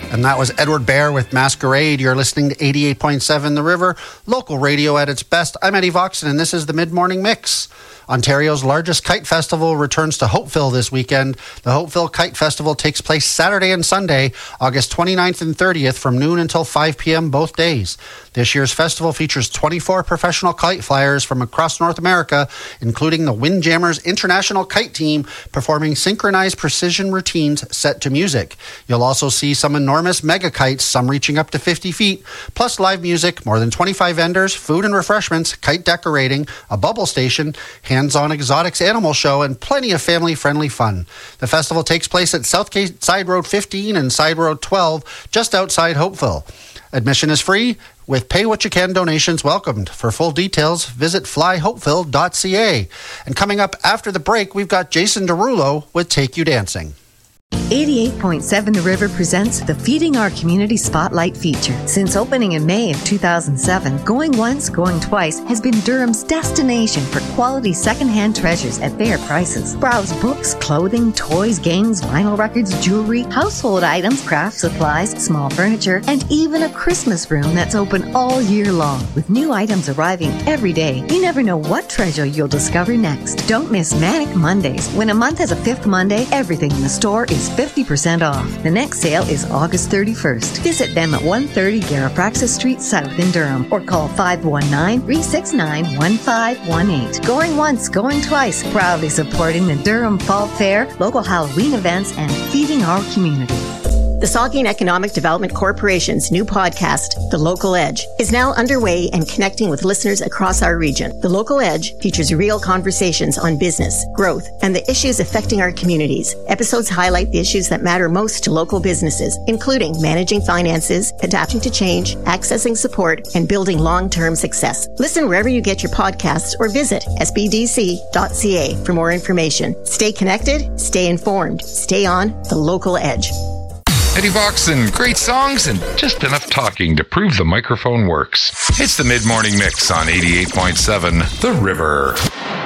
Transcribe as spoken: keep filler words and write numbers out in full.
And that was Edward Bear with Masquerade. You're listening to eighty-eight point seven The River, local radio at its best. I'm Eddie Voxon, and this is the Mid-Morning Mix. Ontario's largest kite festival returns to Hopeville this weekend. The Hopeville Kite Festival takes place Saturday and Sunday, August twenty-ninth and thirtieth, from noon until five p.m. both days. This year's festival features twenty-four professional kite flyers from across North America, including the Windjammers International Kite Team, performing synchronized precision routines set to music. You'll also see some enormous mega kites, some reaching up to fifty feet, plus live music, more than twenty-five vendors, food and refreshments, kite decorating, a bubble station, hands-on exotics animal show, and plenty of family-friendly fun. The festival takes place at South Side Road fifteen and Side Road twelve, just outside Hopeville. Admission is free, with pay-what-you-can donations welcomed. For full details, visit fly hopeville dot c a. And coming up after the break, we've got Jason Derulo with Take You Dancing. eighty-eight point seven The River presents the Feeding Our Community Spotlight feature. Since opening in May of two thousand seven, Going Once, Going Twice has been Durham's destination for quality secondhand treasures at fair prices. Browse books, clothing, toys, games, vinyl records, jewelry, household items, craft supplies, small furniture, and even a Christmas room that's open all year long. With new items arriving every day, you never know what treasure you'll discover next. Don't miss Manic Mondays. When a month has a fifth Monday, everything in the store is fifty percent off. The next sale is August thirty-first. Visit them at one thirty Garapraxa Street South in Durham or call five one nine, three six nine, one five one eight. Going Once, Going Twice, proudly supporting the Durham Fall Fair, local Halloween events, and feeding our community. The Saugeen Economic Development Corporation's new podcast, The Local Edge, is now underway and connecting with listeners across our region. The Local Edge features real conversations on business, growth, and the issues affecting our communities. Episodes highlight the issues that matter most to local businesses, including managing finances, adapting to change, accessing support, and building long-term success. Listen wherever you get your podcasts or visit s b d c dot c a for more information. Stay connected, stay informed, stay on The Local Edge. Eddie Voxon, great songs and just enough talking to prove the microphone works. It's the Mid-Morning Mix on eighty-eight point seven The River.